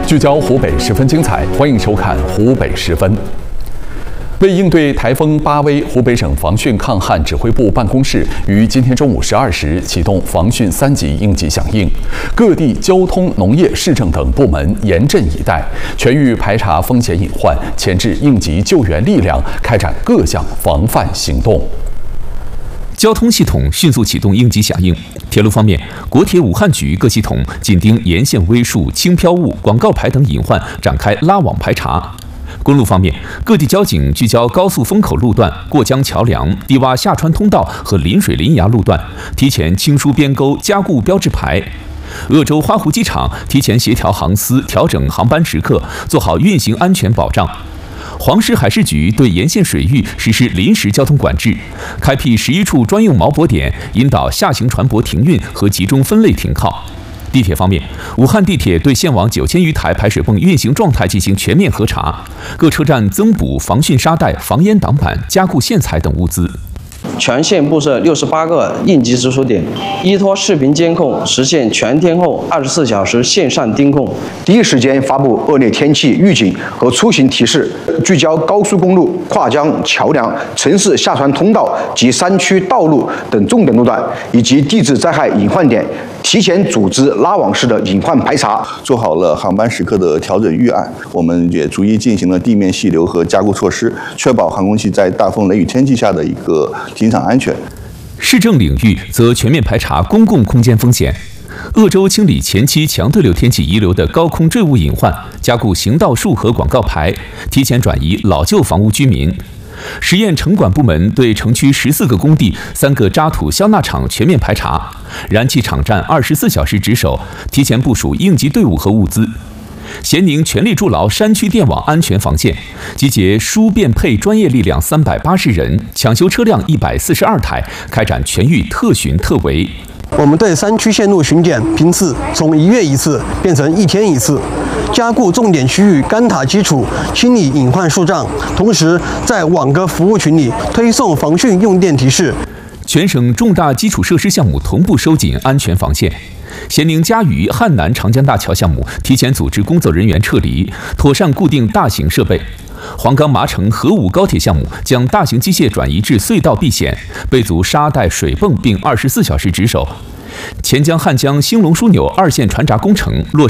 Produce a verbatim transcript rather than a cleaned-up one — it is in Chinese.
聚焦湖北十分精彩，欢迎收看湖北十分。为应对台风巴威，湖北省防汛抗旱指挥部办公室于今天中午十二时启动防汛三级应急响应，各地交通、农业、市政等部门严阵以待，全域排查风险隐患，前置应急救援力量，开展各项防范行动。 交通系统迅速启动应急响应。铁路方面，国铁武汉局各系统紧盯沿线微树、轻飘物、广告牌等隐患，展开拉网排查。公路方面，各地交警聚焦高速风口路段、过江桥梁、低洼下穿通道和临水临崖路段，提前清疏边沟，加固标志牌。 鄂州花湖机场提前协调航司，调整航班时刻，做好运行安全保障。 黄石海事局对沿线水域实施临时交通管制，开辟十一处专用锚泊点，引导下行船舶停运和集中分类停靠。地铁方面，武汉地铁对线网九千余台排水泵运行状态进行全面核查，各车站增补防汛沙袋、防烟挡板、加固线材等物资。 全线布设六十八个应急直输点，依托视频监控，实现全天候、二十四小时线上盯控， 第一时间发布恶劣天气预警和出行提示，聚焦高速公路、跨江桥梁、城市下船通道及山区道路等重点路段，以及地质灾害隐患点，提前组织拉网式的隐患排查， 做好了航班时刻的调整预案。我们也逐一进行了地面细流和加固措施，确保航空器在大风雷雨天气下的一个 停场安全。 市政领域则全面排查公共空间风险。鄂州清理前期强对流天气遗留的高空坠物隐患，加固行道树和广告牌，提前转移老旧房屋居民。实验城管部门对城区十四个工地、三个渣土消纳厂全面排查，燃气场站二十四小时值守，提前部署应急队伍和物资。 咸宁全力筑牢山区电网安全防线，集结输变配专业力量三百八十人，抢修车辆一百四十二台，开展全域特巡特围。 我们对山区线路巡检频次从一月一次变成一天一次，加固重点区域干塔基础，清理隐患树障，同时在网格服务群里推送防汛用电提示。 全省重大基础设施项目同步收紧安全防线。 咸宁嘉鱼汉南长江大桥项目提前组织工作人员撤离，妥善固定大型设备。黄冈麻城合武高铁项目将大型机械转移至隧道避险，备足沙袋、水泵，并二十四小时值守。钱江汉江兴隆枢纽二线船闸工程落